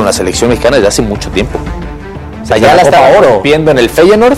con la selección mexicana desde hace mucho tiempo. O sea, ya la estaba rompiendo en el Feyenoord,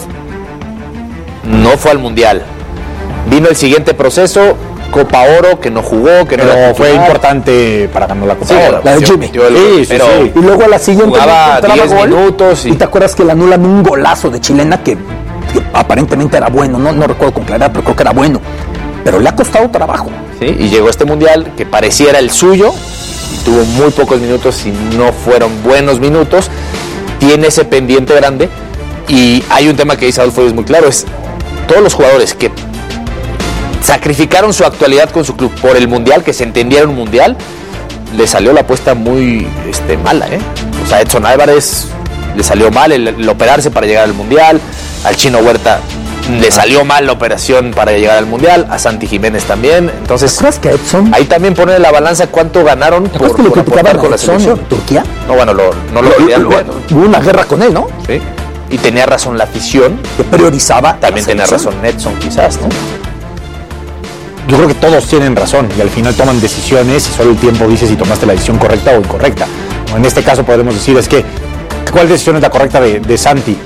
no fue al Mundial. Vino el siguiente proceso, Copa Oro, que no jugó, que pero no fue importante para ganar la Copa Oro. La de Jimmy. Sí. Y luego a la siguiente jugaba 10 minutos. Y te acuerdas que le anulan un golazo de chilena que aparentemente era bueno, no recuerdo con claridad, pero creo que era bueno. Pero le ha costado trabajo. Sí, y llegó este Mundial que pareciera el suyo, y tuvo muy pocos minutos y no fueron buenos minutos. Tiene ese pendiente grande, y hay un tema que dice Adolfo y es muy claro, es todos los jugadores que sacrificaron su actualidad con su club por el Mundial, que se entendiera un Mundial, le salió la apuesta muy mala, ¿eh? O sea, Edson Álvarez le salió mal el operarse para llegar al Mundial, al Chino Huerta le salió mal la operación para llegar al Mundial, a Santi Jiménez también. Entonces, ¿te acuerdas que Edson? Ahí también pone en la balanza cuánto ganaron por aportar con la selección. ¿En Turquía? No, bueno, no lo olvidan. Hubo una guerra con él, ¿no? Sí. Y tenía razón la afición. Que priorizaba. También tenía razón Edson, quizás, ¿no? Yo creo que todos tienen razón y al final toman decisiones y solo el tiempo dice si tomaste la decisión correcta o incorrecta. En este caso podemos decir es que ¿cuál decisión es la correcta de Santi?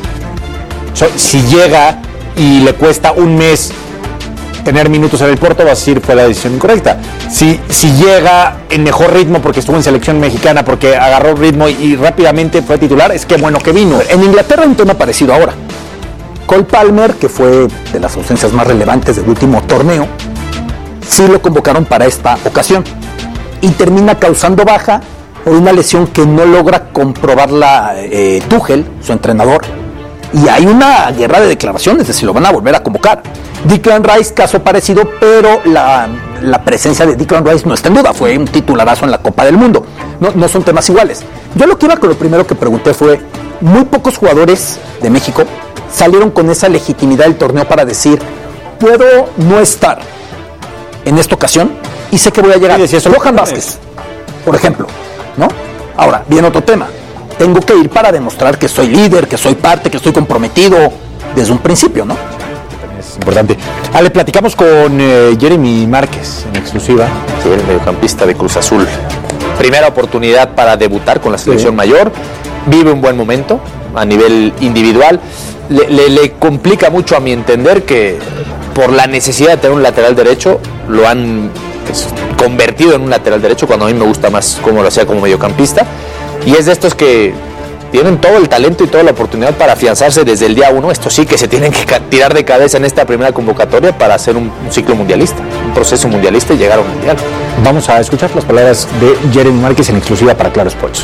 Si llega y le cuesta un mes tener minutos en el Porto, vas a decir fue la decisión incorrecta. Si llega en mejor ritmo porque estuvo en selección mexicana, porque agarró ritmo y rápidamente fue titular, es que bueno que vino. En Inglaterra hay un tema parecido ahora. Cole Palmer, que fue de las ausencias más relevantes del último torneo, sí lo convocaron para esta ocasión y termina causando baja por una lesión que no logra comprobarla Tuchel, su entrenador, y hay una guerra de declaraciones de si lo van a volver a convocar. Declan Rice, caso parecido, pero la presencia de Declan Rice no está en duda, fue un titularazo en la Copa del Mundo, no son temas iguales. Yo lo que iba con lo primero que pregunté fue, muy pocos jugadores de México salieron con esa legitimidad del torneo para decir, puedo no estar en esta ocasión y sé que voy a llegar. Johan Vázquez, por ejemplo, ¿no? Ahora, viene otro tema. Tengo que ir para demostrar que soy líder, que soy parte, que estoy comprometido desde un principio, ¿no? Es importante. Le platicamos con Jeremy Márquez en exclusiva. Sí, el mediocampista de Cruz Azul. Primera oportunidad para debutar con la selección mayor. Vive un buen momento a nivel individual. Le complica mucho, a mi entender, que por la necesidad de tener un lateral derecho lo han convertido en un lateral derecho, cuando a mí me gusta más como lo hacía como mediocampista. Y es de estos que tienen todo el talento y toda la oportunidad para afianzarse desde el día 1. Esto sí, que se tienen que tirar de cabeza en esta primera convocatoria para hacer un ciclo mundialista, un proceso mundialista y llegar a un mundial. Vamos a escuchar las palabras de Jeremy Márquez en exclusiva para Claro Sports.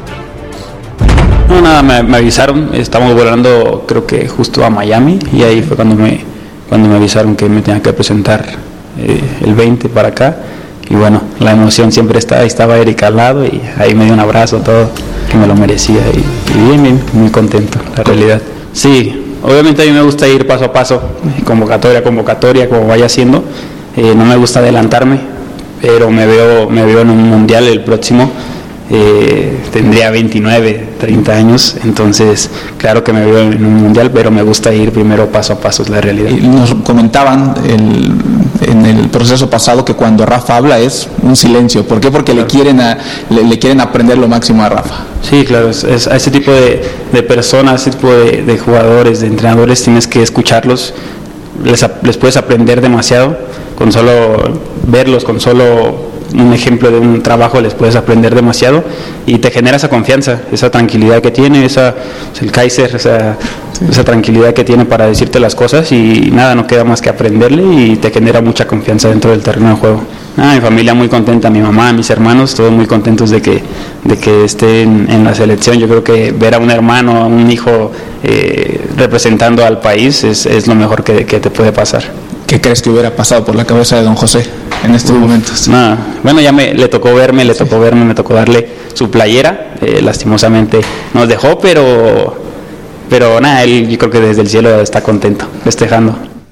No, nada, me avisaron, estamos volando creo que justo a Miami, y ahí fue cuando me avisaron que me tenía que presentar el 20 para acá. Y bueno, la emoción siempre está, estaba Erika al lado y ahí me dio un abrazo, todo, que me lo merecía, y bien, muy contento, la realidad. Sí, obviamente a mí me gusta ir paso a paso, convocatoria a convocatoria, como vaya haciendo. No me gusta adelantarme, pero me veo en un mundial el próximo. Tendría 29, 30 años, entonces claro que me veo en un mundial, pero me gusta ir primero paso a paso, es la realidad. Y nos comentaban en el proceso pasado que cuando Rafa habla es un silencio. ¿Por qué? Porque claro, le quieren aprender lo máximo a Rafa. Sí, claro, es a ese tipo de personas, ese tipo de jugadores, de entrenadores, tienes que escucharlos, les puedes aprender demasiado, con solo verlos, con solo un ejemplo de un trabajo les puedes aprender demasiado, y te genera esa confianza, esa tranquilidad que tiene, el Kaiser, esa tranquilidad que tiene para decirte las cosas, y nada, no queda más que aprenderle, y te genera mucha confianza dentro del terreno de juego. Mi familia muy contenta, mi mamá, mis hermanos, todos muy contentos de que estén en la selección. Yo creo que ver a un hermano, a un hijo representando al país es lo mejor que te puede pasar. ¿Qué crees que hubiera pasado por la cabeza de don José en estos momentos? Bueno, ya le tocó verme, me tocó darle su playera, lastimosamente nos dejó, pero nada, él yo creo que desde el cielo está contento, festejando.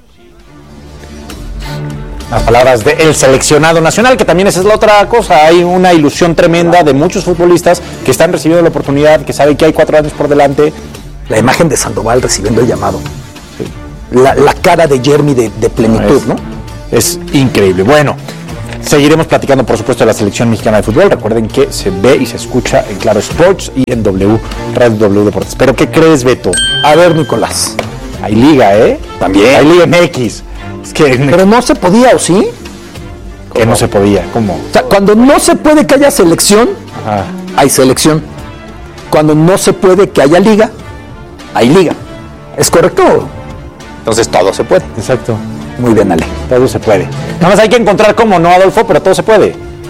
Las palabras del seleccionado nacional, que también esa es la otra cosa, hay una ilusión tremenda de muchos futbolistas que están recibiendo la oportunidad, que saben que hay 4 años por delante. La imagen de Sandoval recibiendo el llamado, la cara de Jeremy de plenitud, ¿no? Es increíble. Bueno, Seguiremos platicando, por supuesto, de la selección mexicana de fútbol. Recuerden que se ve y se escucha en Claro Sports y en Radio W Deportes. ¿Pero qué crees, Beto? A ver, Nicolás. Hay liga, ¿eh? También. Hay liga MX. Es que Pero no se podía, ¿o sí? que no se podía. ¿Cómo? O sea, cuando no se puede que haya selección, Ajá. hay selección. Cuando no se puede que haya liga, hay liga. ¿Es correcto? Entonces todo se puede. Exacto. Muy bien, Ale. Todo se puede. Nada más hay que encontrar cómo, ¿no, Adolfo? Pero todo se puede.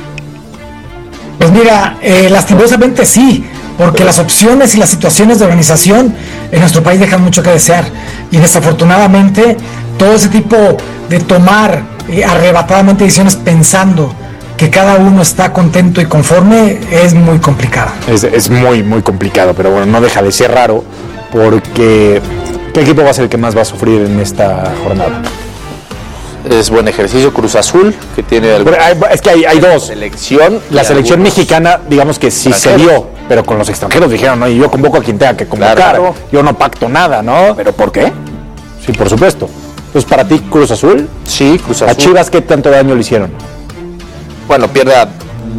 Pues mira, lastimosamente sí, porque las opciones y las situaciones de organización en nuestro país dejan mucho que desear. Y desafortunadamente, todo ese tipo de tomar arrebatadamente decisiones pensando que cada uno está contento y conforme es muy complicado. Es muy, muy complicado, pero bueno, no deja de ser raro porque ¿qué equipo va a ser el que más va a sufrir en esta jornada? Es buen ejercicio. Cruz Azul, que tiene Es que hay dos. selección. La y selección algunos mexicana, digamos que sí se extranjeros. dio, pero con los extranjeros dijeron, no, y yo convoco a quien tenga que convocar, Claro. yo no pacto nada, ¿no? ¿Pero por qué? Sí, por supuesto. Entonces, para ti, Cruz Azul, Sí, Cruz a Azul. Chivas, ¿qué tanto daño le hicieron? Bueno, pierde a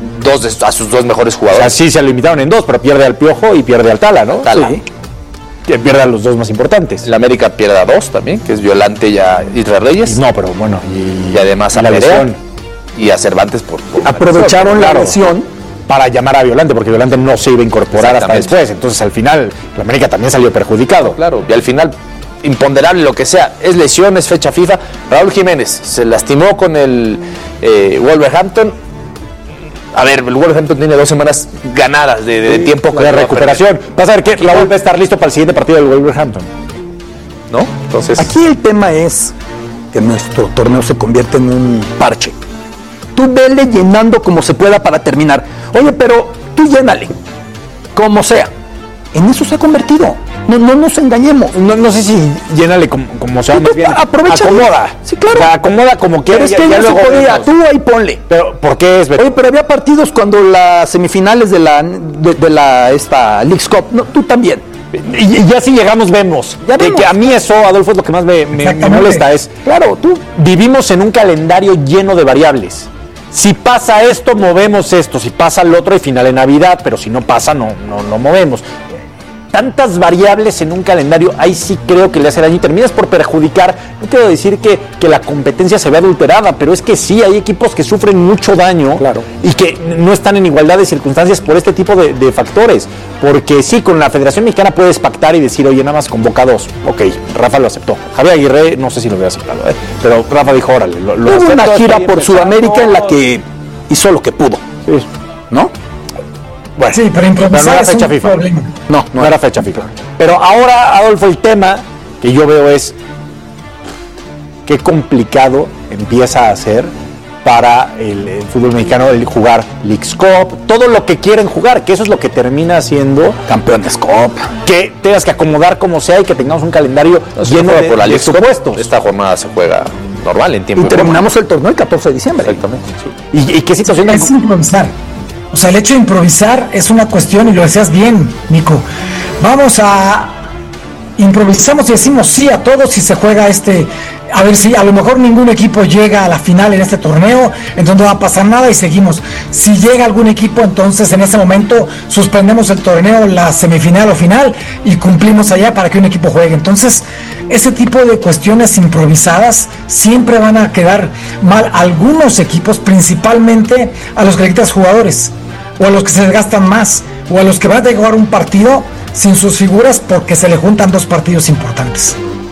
sus dos mejores O sea, jugadores. sí se limitaron en dos, pero pierde al Piojo y pierde al Tala, ¿no? Tala. Sí. Que pierde a los dos más importantes. El América pierde a dos también, que es Violante y a Israel Reyes. No, pero bueno, Y además a la Perea lesión. y a Cervantes por Aprovecharon la Claro. lesión. Para llamar a Violante, porque Violante no se iba a incorporar hasta Exactamente. después. Entonces, al final, el América también salió perjudicado. Claro, y al final, imponderable lo que sea, es lesión, es fecha FIFA. Raúl Jiménez se lastimó con el Wolverhampton. A ver, el Wolverhampton tiene 2 semanas ganadas de tiempo De recuperación. Vas a ver que Raúl va a estar listo para el siguiente partido del Wolverhampton. ¿No? Entonces, Aquí el tema es que nuestro torneo se convierte en un parche. Tú vele llenando como se pueda para terminar. Oye, pero tú llénale, como sea. En eso se ha convertido. No nos engañemos. No sé si llénale como sea, más bien. Aprovecha. Acomoda. Sí, claro. O sea, acomoda como Pero quieras. es que ya se podía. vemos. Tú ahí ponle. Pero, ¿por qué es, Beto? Oye, pero había partidos cuando las semifinales de la esta Leagues Cup. No, tú también. Y ya si llegamos, vemos. Ya Que vemos. a mí eso, Adolfo, es lo que más me Exactamente. molesta. Es, claro, tú vivimos en un calendario lleno de variables. Si pasa esto, movemos esto. Si pasa el otro, hay final de Navidad. Pero si no pasa, no movemos. Tantas variables en un calendario, ahí sí creo que le hace daño y terminas por perjudicar. No quiero decir que la competencia se vea adulterada, pero es que sí hay equipos que sufren mucho daño, Claro. y que no están en igualdad de circunstancias por este tipo de factores. Porque sí, con la Federación Mexicana puedes pactar y decir, oye, nada más convoca 2. Ok, Rafa lo aceptó. Javier Aguirre, no sé si lo hubiera aceptado, pero Rafa dijo, órale, lo Hubo acepto, una estoy gira por empezando. Sudamérica en la que hizo lo que pudo, Sí. ¿no? Bueno, Sí, pero improvisar no era es un fecha FIFA. problema. No era fecha FIFA. Pero ahora, Adolfo, el tema que yo veo es qué complicado empieza a ser para el fútbol mexicano el jugar Leagues Cup, todo lo que quieren jugar, que eso es lo que termina siendo Campeones Cup. que tengas que acomodar como sea y que tengamos un calendario lleno de, por la de Leagues Cup. supuestos. Esta jornada se juega normal en tiempo Y y forma. terminamos el torneo el 14 de diciembre. Exactamente. Sí. ¿Y qué situación tan Es improvisar. O sea, el hecho de improvisar es una cuestión, y lo decías bien, Nico. Vamos a improvisamos y decimos sí a todos si se juega a ver si a lo mejor ningún equipo llega a la final en este torneo, entonces no va a pasar nada y seguimos. Si llega algún equipo, entonces en ese momento suspendemos el torneo, la semifinal o final, y cumplimos allá para que un equipo juegue. Entonces, ese tipo de cuestiones improvisadas siempre van a quedar mal a algunos equipos, principalmente a los que le quitas jugadores, o a los que se desgastan más, o a los que van a jugar un partido sin sus figuras porque se le juntan 2 partidos importantes.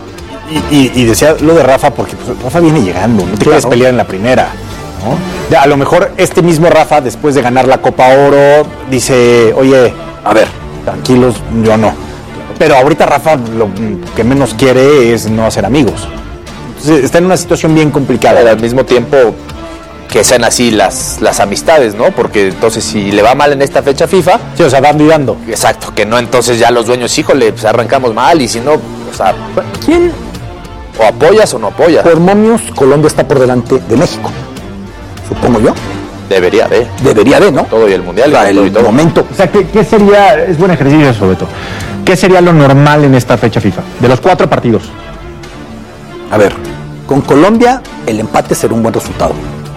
Y decía lo de Rafa porque pues, Rafa viene llegando, no te quieres pelear en la primera, ¿no? Ya, a lo mejor este mismo Rafa, después de ganar la Copa Oro, dice, oye, a ver, tranquilos, yo no. Pero ahorita Rafa lo que menos quiere es no hacer amigos. Entonces está en una situación bien complicada. Pero al mismo tiempo que sean así las amistades, ¿no? Porque entonces si le va mal en esta fecha FIFA, Sí, o sea, dando y dando. exacto, que no entonces ya los dueños, híjole, pues arrancamos mal y si no, o sea, ¿Quién? o apoyas o no apoyas. Por momios, Colombia está por delante de México. Supongo yo. Debería de. Debería de, ¿no? Todo y el mundial Para y el todo. momento. O sea, ¿qué sería, es buen ejercicio eso, Beto, qué sería lo normal en esta fecha FIFA? De los 4 partidos. A ver, con Colombia el empate será un buen resultado.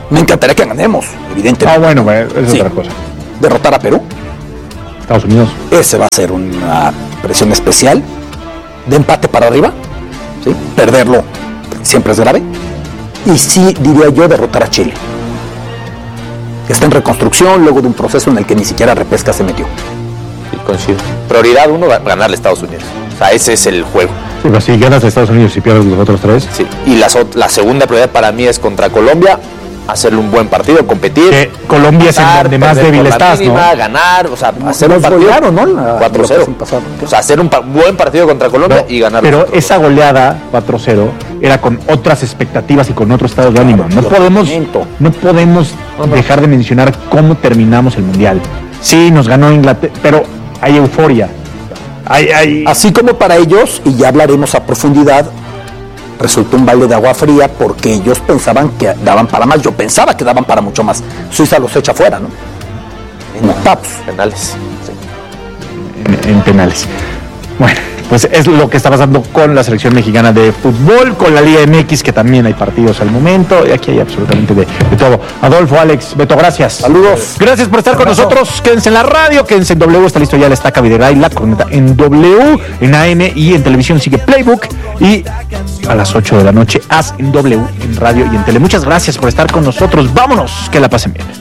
Me encantaría que ganemos, evidentemente. Bueno, es otra cosa. Derrotar a Perú. Estados Unidos. Ese va a ser una presión especial. De empate para arriba. ¿Sí? Perderlo siempre es grave. Y sí, diría yo, derrotar a Chile. Está en reconstrucción luego de un proceso en el que ni siquiera repesca se metió. Sí, coincido. Prioridad 1, ganarle a Estados Unidos. O sea, ese es el juego. Sí, pero si ganas a Estados Unidos y pierdes los otros 3. Sí. Y la segunda prioridad para mí es contra Colombia. Hacerle un buen partido, competir. Colombia es en donde más débil estás, mínima, ¿no? Ganar, o sea, hacer un partido. Golearon, ¿no? 4-0. O sea, hacer un buen partido contra Colombia y ganar. Pero esa goleada 4-0 era con otras expectativas y con otro estado de ánimo. No podemos dejar de mencionar cómo terminamos el Mundial. Sí, nos ganó Inglaterra, pero hay euforia. Así como para ellos, y ya hablaremos a profundidad, resultó un balde de agua fría porque ellos pensaban que daban para más. Yo pensaba que daban para mucho más. Suiza los echa fuera, ¿no? En octavos. Penales. Sí. En penales. Bueno, pues es lo que está pasando con la selección mexicana de fútbol, con la Liga MX, que también hay partidos al momento, y aquí hay absolutamente de todo. Adolfo, Alex, Beto, gracias. Saludos. Gracias por estar con nosotros. Quédense en la radio, quédense en W, está listo ya la estaca Videgaray, la corneta en W, en AM y en televisión sigue Playbook, y a las 8 de la noche haz en W, en radio y en tele. Muchas gracias por estar con nosotros. Vámonos, que la pasen bien.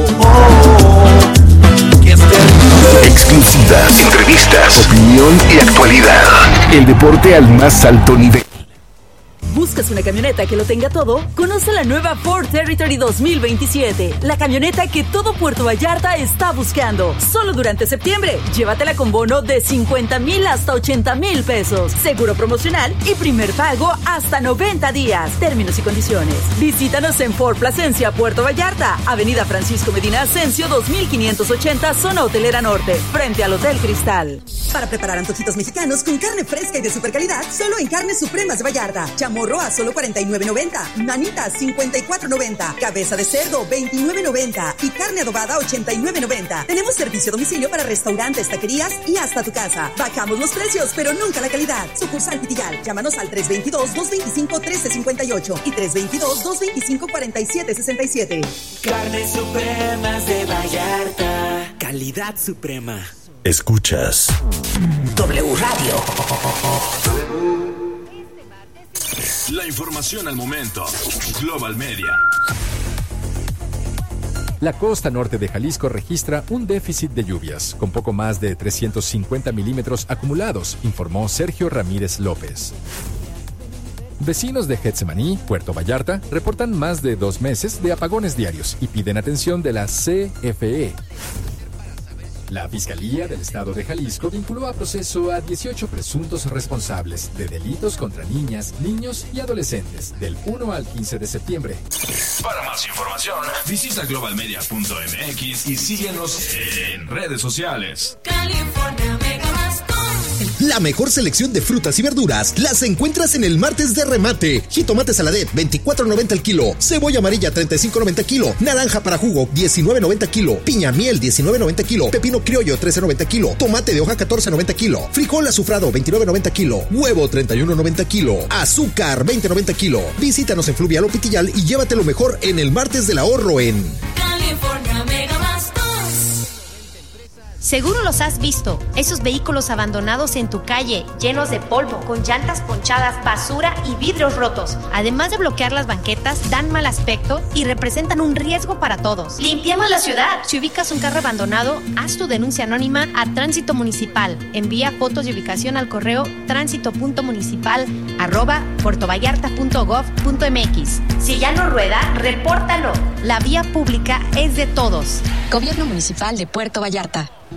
Exclusivas, entrevistas, opinión y actualidad. El deporte al más alto nivel. ¿Buscas una camioneta que lo tenga todo? Conoce la nueva Ford Territory 2027, la camioneta que todo Puerto Vallarta está buscando. Solo durante septiembre, llévatela con bono de 50,000 hasta 80,000 pesos, seguro promocional y primer pago hasta 90 días. Términos y condiciones. Visítanos en Ford Plasencia, Puerto Vallarta, Avenida Francisco Medina Ascencio 2580, zona hotelera norte, frente al Hotel Cristal. Para preparar antojitos mexicanos con carne fresca y de super calidad, solo en Carnes Supremas de Vallarta. Chamorro a solo $49.90, manitas $54.90, cabeza de cerdo $29.90 y carne adobada $89.90. Tenemos servicio a domicilio para restaurantes, taquerías y hasta tu casa. Bajamos los precios, pero nunca la calidad. Sucursal Pitillar. Llámanos al 322-225-1358 y 322-225-4767. Carnes Supremas de Vallarta. Calidad suprema. Escuchas W Radio. La información al momento. Global Media. La costa norte de Jalisco registra un déficit de lluvias, con poco más de 350 milímetros acumulados, informó Sergio Ramírez López. Vecinos de Getsemaní, Puerto Vallarta, reportan más de 2 meses de apagones diarios y piden atención de la CFE. La Fiscalía del Estado de Jalisco vinculó a proceso a 18 presuntos responsables de delitos contra niñas, niños y adolescentes del 1 al 15 de septiembre. Para más información, visita globalmedia.mx y síguenos en redes sociales. California Megamaston. La mejor selección de frutas y verduras las encuentras en el martes de remate. Jitomate saladet, $24.90 el kilo. Cebolla amarilla, $35.90 kilo. Naranja para jugo, $19.90 kilo. Piña miel, $19.90 kilo. Pepino criollo, $13.90 kilo. Tomate de hoja, $14.90 kilo. Frijol azufrado, $29.90 kilo. Huevo, $31.90 kilo. Azúcar, $20.90 kilo. Visítanos en Fluvial o Pitillal y llévate lo mejor en el martes del ahorro en California Megamastos. Seguro los has visto, esos vehículos abandonados en tu calle, llenos de polvo, con llantas ponchadas, basura y vidrios rotos. Además de bloquear las banquetas, dan mal aspecto y representan un riesgo para todos. ¡Limpiemos la ciudad! Si ubicas un carro abandonado, haz tu denuncia anónima a Tránsito Municipal. Envía fotos y ubicación al correo tránsito.municipal@puertovallarta.gov.mx. Si ya no rueda, repórtalo. La vía pública es de todos. Gobierno Municipal de Puerto Vallarta.